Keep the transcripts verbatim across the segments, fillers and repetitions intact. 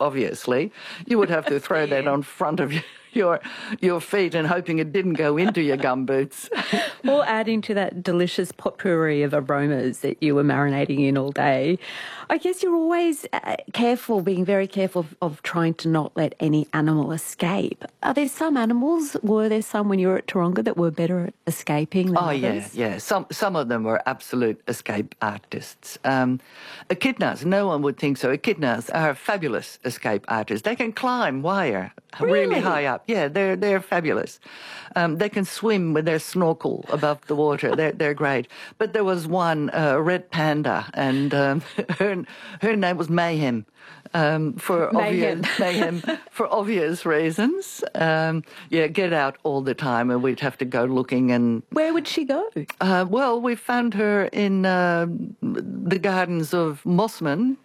obviously. You would have to throw that on front of you. Your your feet and hoping it didn't go into your gumboots. Or adding to that delicious potpourri of aromas that you were marinating in all day. I guess you're always uh, careful, being very careful of, of trying to not let any animal escape. Are there some animals, were there some when you were at Taronga that were better at escaping than oh, others? yeah, yeah. Some some of them were absolute escape artists. Um, echidnas, no one would think so. Echidnas are fabulous escape artists. They can climb wire really, really high up. Yeah, they're they're fabulous. Um, they can swim with their snorkel above the water. They're they're great. But there was one, a uh, red panda, and um, her her name was Mayhem. Um, for mayhem. obvious mayhem for obvious reasons. Um, yeah, get out all the time, and we'd have to go looking. And where would she go? Uh, well, we found her in uh, the gardens of Mossman.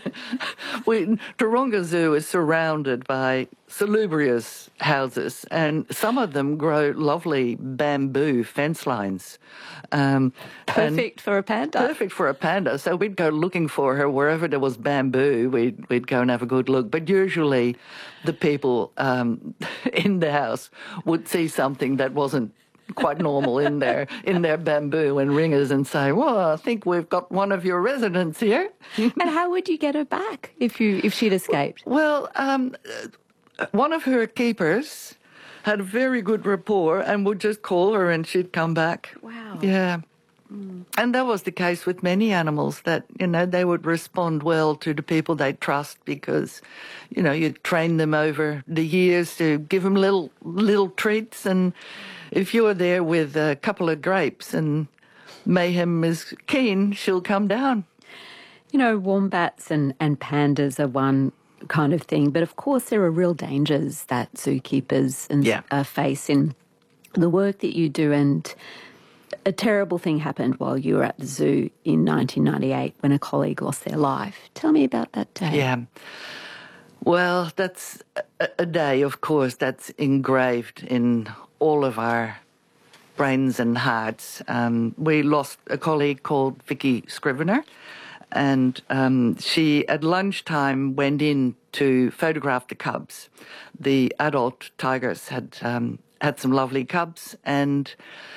we, Taronga Zoo is surrounded by salubrious houses, and some of them grow lovely bamboo fence lines. Um, perfect for a panda. Perfect for a panda. So we'd go looking for her wherever there was bamboo. We'd we'd go and have a good look. But usually, the people um, in the house would see something that wasn't quite normal in their in their bamboo and ringers and say, "Well, I think we've got one of your residents here." And how would you get her back if you if she'd escaped? Well, um, one of her keepers had a very good rapport and would just call her and she'd come back. Wow. Yeah. Mm. And that was the case with many animals, that, you know, they would respond well to the people they trust because, you know, you train them over the years to give them little little treats, and if you're there with a couple of grapes and Mayhem is keen, she'll come down. You know, wombats and, and pandas are one kind of thing, but of course there are real dangers that zookeepers and yeah. uh, face in the work that you do. And a terrible thing happened while you were at the zoo in nineteen ninety-eight when a colleague lost their life. Tell me about that day. Yeah. Well, that's a, a day, of course, that's engraved in all of our brains and hearts. Um, we lost a colleague called Vicky Scrivener, and um, she, at lunchtime, went in to photograph the cubs. The adult tigers had um, had some lovely cubs, and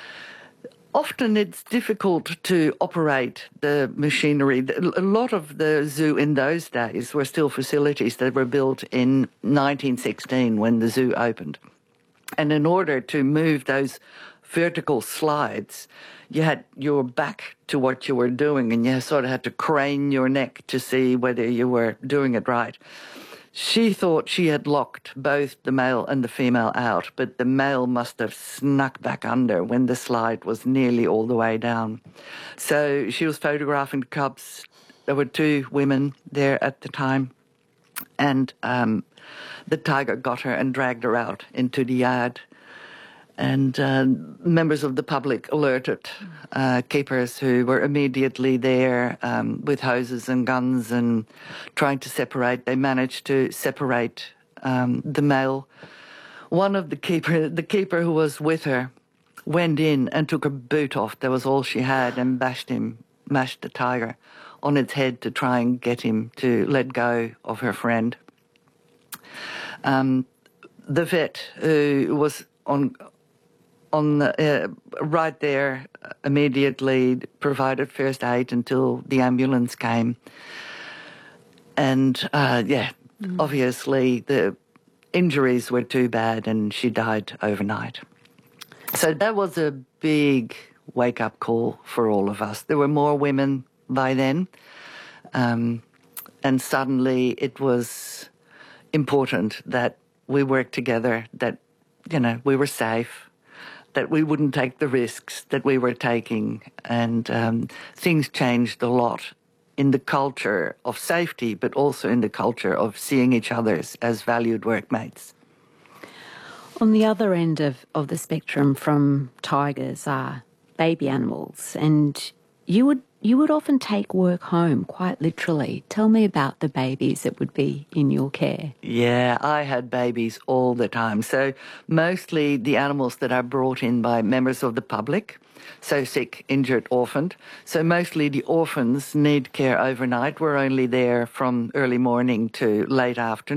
often it's difficult to operate the machinery. A lot of the zoo in those days were still facilities that were built in nineteen sixteen when the zoo opened. And in order to move those vertical slides, you had your back to what you were doing, and you sort of had to crane your neck to see whether you were doing it right. She thought she had locked both the male and the female out, but the male must have snuck back under when the slide was nearly all the way down. So she was photographing the cubs. There were two women there at the time, and um, the tiger got her and dragged her out into the yard. And uh, members of the public alerted uh, keepers who were immediately there um, with hoses and guns and trying to separate. They managed to separate um, the male. One of the keeper, the keeper who was with her, went in and took her boot off. That was all she had, and bashed him, mashed the tiger on its head to try and get him to let go of her friend. Um, the vet who was on. On the, uh, right there, immediately provided first aid until the ambulance came. And, uh, yeah, mm. obviously the injuries were too bad and she died overnight. So that was a big wake-up call for all of us. There were more women by then, um, and suddenly it was important that we worked together, that, you know, we were safe, that we wouldn't take the risks that we were taking. And um, things changed a lot in the culture of safety, but also in the culture of seeing each other as valued workmates. On the other end of, of the spectrum from tigers are baby animals, and you would you would often take work home, quite literally. Tell me about the babies that would be in your care. Yeah, I had babies all the time. So mostly the animals that are brought in by members of the public, so sick, injured, orphaned. So mostly the orphans need care overnight. We're only there from early morning to late afternoon.